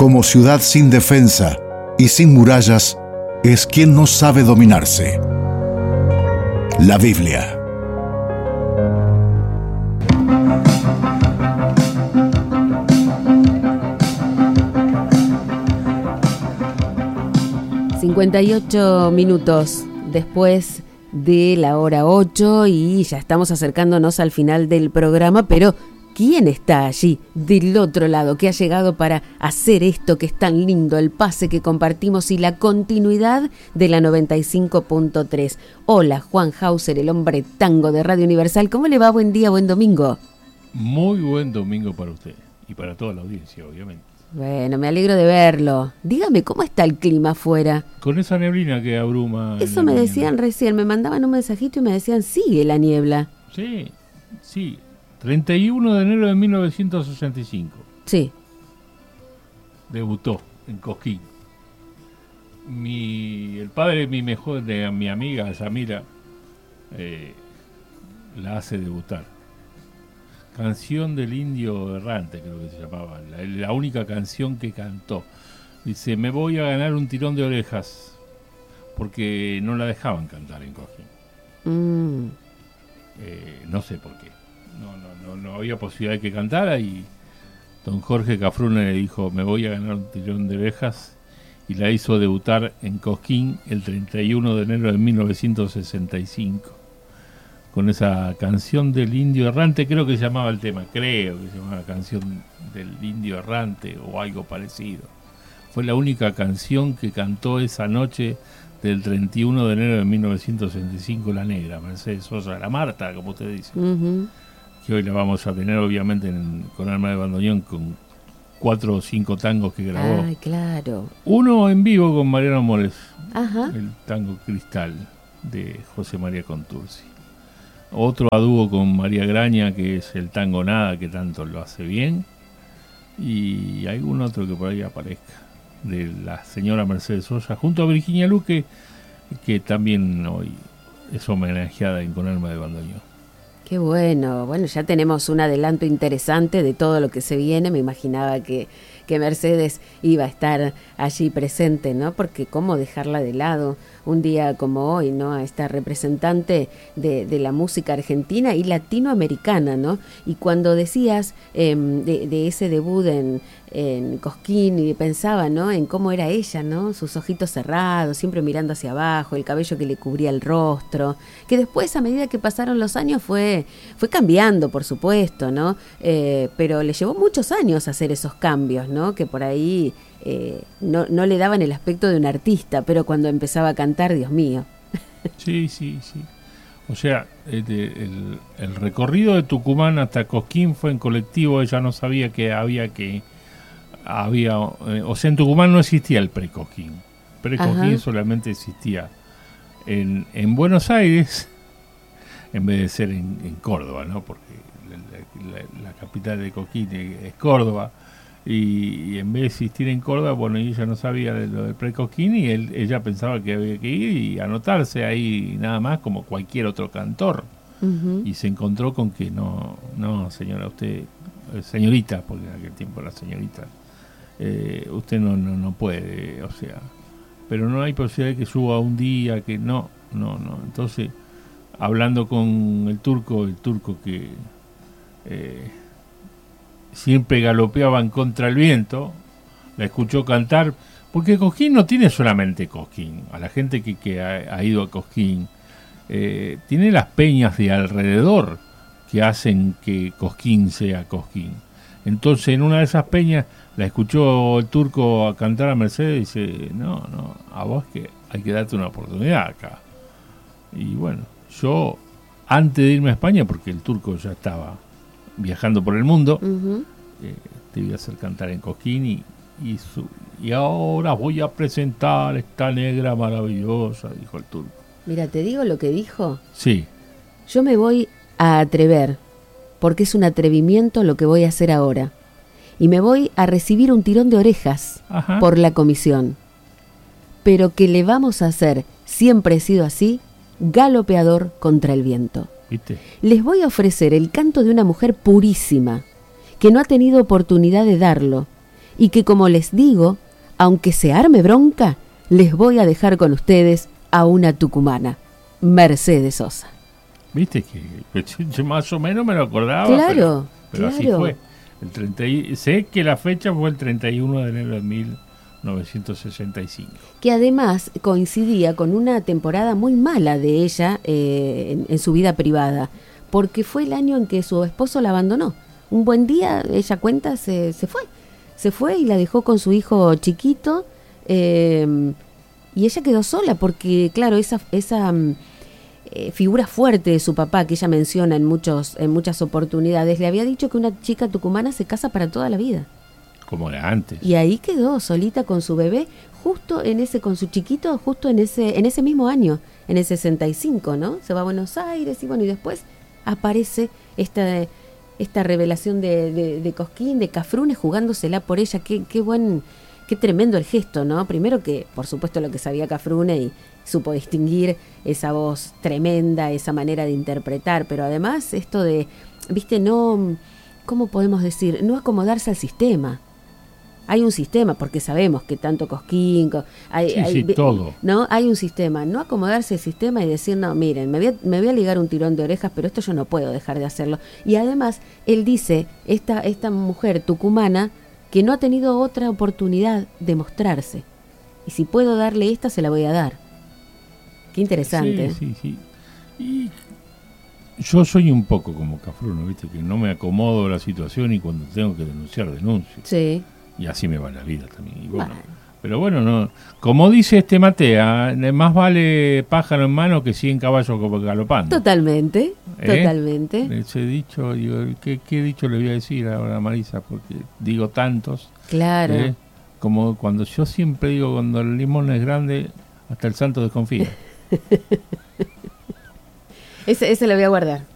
como ciudad sin defensa y sin murallas, es quien no sabe dominarse. La Biblia. ...58 después de la hora 8 y ya estamos acercándonos al final del programa, pero ¿quién está allí del otro lado que ha llegado para hacer esto que es tan lindo, el pase que compartimos y la continuidad de la 95.3? Hola, Juan Hauser, el hombre tango de Radio Universal. ¿Cómo le va? Buen día, buen domingo. Muy buen domingo para usted y para toda la audiencia, obviamente. Bueno, me alegro de verlo. Dígame, ¿cómo está el clima afuera? Con esa neblina que abruma. Eso me decían recién, me mandaban un mensajito y me decían, sigue la niebla. Sí, sí. 31 de enero de 1965. Sí. Debutó en Cosquín. El padre de mi amiga Samira la hace debutar. Canción del Indio Errante, creo que se llamaba, la única canción que cantó. Dice, me voy a ganar un tirón de orejas, porque no la dejaban cantar en Cosquín. No sé por qué. No había posibilidad de que cantara y don Jorge Cafrune le dijo, me voy a ganar un tirón de orejas, y la hizo debutar en Cosquín el 31 de enero de 1965. Con esa canción del Indio Errante, creo que se llamaba el tema, creo que se llamaba Canción del Indio Errante o algo parecido. Fue la única canción que cantó esa noche del 31 de enero de 1965 la negra, Mercedes Sosa, la Marta, como usted dice. Uh-huh. Que hoy la vamos a tener obviamente con Alma de Bandoneón, con 4 o 5 tangos que grabó. Ay, claro. Uno en vivo con Mariano Mores, ajá, el tango Cristal de José María Contursi. Otro a dúo con María Graña, que es el tango Nada, que tanto lo hace bien. Y algún otro que por ahí aparezca, de la señora Mercedes Sosa, junto a Virginia Luque, que también hoy es homenajeada en Con Alma de Bandoneón. Qué bueno. Bueno, ya tenemos un adelanto interesante de todo lo que se viene. Me imaginaba que Mercedes iba a estar allí presente, ¿no? Porque cómo dejarla de lado un día como hoy, ¿no? A esta representante de la música argentina y latinoamericana, ¿no? Y cuando decías de ese debut en Cosquín, y pensaba, ¿no? En cómo era ella, ¿no? Sus ojitos cerrados, siempre mirando hacia abajo, el cabello que le cubría el rostro, que después, a medida que pasaron los años, fue cambiando, por supuesto, ¿no? Pero le llevó muchos años hacer esos cambios, ¿no? Que por ahí no le daban el aspecto de un artista, pero cuando empezaba a cantar, Dios mío. Sí. O sea, el recorrido de Tucumán hasta Cosquín fue en colectivo. Ella no sabía que había, o sea, en Tucumán no existía el pre-Cosquín. Pre-Cosquín solamente existía en Buenos Aires, en vez de ser en Córdoba, ¿no? Porque la capital de Cosquín es Córdoba. Y en vez de existir en Córdoba, bueno, ella no sabía de lo del pre-Cosquín y ella pensaba que había que ir y anotarse ahí nada más como cualquier otro cantor. Uh-huh. Y se encontró con que no, señora, usted, señorita, porque en aquel tiempo era señorita, usted no puede, o sea, pero no hay posibilidad de que suba un día, que no. Entonces, hablando con el turco que siempre galopeaban contra el viento, la escuchó cantar, porque Cosquín no tiene solamente Cosquín. A la gente que ha ido a Cosquín, tiene las peñas de alrededor que hacen que Cosquín sea Cosquín. Entonces, en una de esas peñas la escuchó el turco a cantar a Mercedes y dice, no, a vos que hay que darte una oportunidad acá. Y bueno, yo antes de irme a España, porque el turco ya estaba viajando por el mundo, uh-huh, te iba a hacer cantar en Cosquín y ahora voy a presentar esta negra maravillosa, dijo el turco. Mira, ¿te digo lo que dijo? Sí. Yo me voy a atrever, porque es un atrevimiento lo que voy a hacer ahora, y me voy a recibir un tirón de orejas, ajá, por la comisión, pero que le vamos a hacer, siempre he sido así, galopeador contra el viento. ¿Viste? Les voy a ofrecer el canto de una mujer purísima, que no ha tenido oportunidad de darlo, y que, como les digo, aunque se arme bronca, les voy a dejar con ustedes a una tucumana, Mercedes Sosa. Viste que yo más o menos me lo acordaba, Claro, pero así claro. fue. Sé que la fecha fue el 31 de enero de 1965. Que además coincidía con una temporada muy mala de ella en su vida privada, porque fue el año en que su esposo la abandonó. Un buen día, ella cuenta, se fue y la dejó con su hijo chiquito, y ella quedó sola porque, claro, esa figura fuerte de su papá que ella menciona en muchas oportunidades, le había dicho que una chica tucumana se casa para toda la vida. Como era antes. Y ahí quedó solita con su bebé, con su chiquito, justo en ese mismo año, en el 65, ¿no? Se va a Buenos Aires y bueno, y después aparece esta revelación de Cosquín, de Cafrune, jugándosela por ella. Qué tremendo el gesto, ¿no? Primero que, por supuesto, lo que sabía Cafrune y supo distinguir esa voz tremenda, esa manera de interpretar, pero además esto de, viste, no, ¿cómo podemos decir? No acomodarse al sistema. Hay un sistema, porque sabemos que tanto Cosquín, todo. ¿no? Hay un sistema. No acomodarse al sistema y decir, no, miren, me voy a ligar un tirón de orejas, pero esto yo no puedo dejar de hacerlo. Y además, él dice, esta mujer tucumana, que no ha tenido otra oportunidad de mostrarse. Y si puedo darle esta, se la voy a dar. Qué interesante. Sí. Y yo soy un poco como Cafruno, ¿viste? Que no me acomodo a la situación y cuando tengo que denunciar, denuncio. Sí. Y así me va la vida también. Y bueno, pero bueno, no, como dice Matea, más vale pájaro en mano que 100 caballos galopando. Totalmente. Ese dicho, digo, ¿qué dicho le voy a decir ahora a Marisa? Porque digo tantos. Claro. Como cuando yo siempre digo, cuando el limón es grande, hasta el santo desconfía. Ese lo voy a guardar.